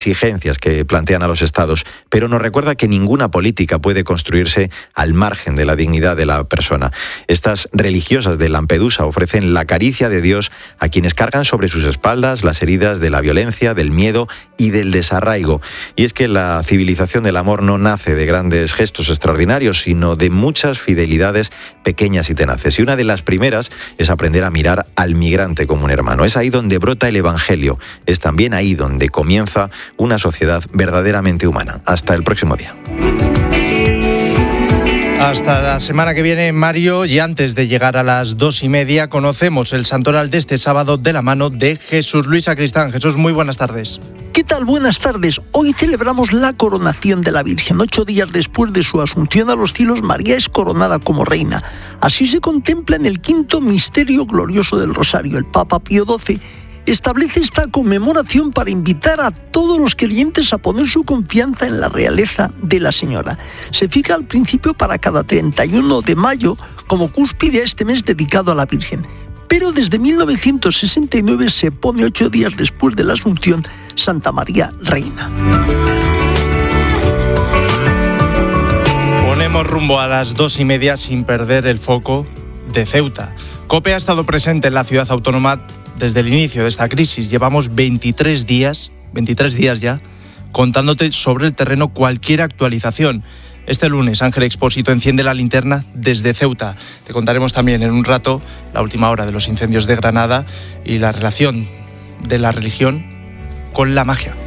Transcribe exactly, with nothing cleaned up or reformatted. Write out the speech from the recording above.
exigencias que plantean a los estados, pero nos recuerda que ninguna política puede construirse al margen de la dignidad de la persona. Estas religiosas de Lampedusa ofrecen la caricia de Dios a quienes cargan sobre sus espaldas las heridas de la violencia, del miedo y del desarraigo. Y es que la civilización del amor no nace de grandes gestos extraordinarios, sino de muchas fidelidades pequeñas y tenaces. Y una de las primeras es aprender a mirar al migrante como un hermano. Es ahí donde brota el Evangelio. Es también ahí donde comienza una sociedad verdaderamente humana. Hasta el próximo día. Hasta la semana que viene, Mario, y antes de llegar a las dos y media, conocemos el santoral de este sábado de la mano de Jesús Luis Sacristán. Jesús, muy buenas tardes. ¿Qué tal? Buenas tardes. Hoy celebramos la coronación de la Virgen. Ocho días después de su asunción a los cielos, María es coronada como reina. Así se contempla en el quinto misterio glorioso del Rosario. El Papa Pío doce establece esta conmemoración para invitar a todos los creyentes a poner su confianza en la realeza de la Señora. Se fija al principio para cada treinta y uno de mayo como cúspide a este mes dedicado a la Virgen. Pero desde mil novecientos sesenta y nueve se pone ocho días después de la Asunción Santa María Reina. Ponemos rumbo a las dos y media sin perder el foco de Ceuta. COPE ha estado presente en la ciudad autónoma desde el inicio de esta crisis. Llevamos veintitrés días, veintitrés días ya, contándote sobre el terreno cualquier actualización. Este lunes, Ángel Expósito enciende la linterna desde Ceuta. Te contaremos también en un rato la última hora de los incendios de Granada y la relación de la religión con la magia.